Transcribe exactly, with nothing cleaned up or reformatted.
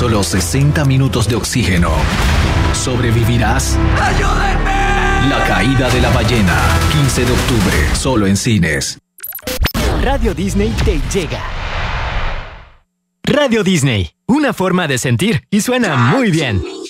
solo sesenta minutos de oxígeno. ¿Sobrevivirás? ¡Ayúdenme! La caída de la ballena, quince de octubre, solo en cines. Radio Disney te llega. Radio Disney, una forma de sentir y suena muy bien.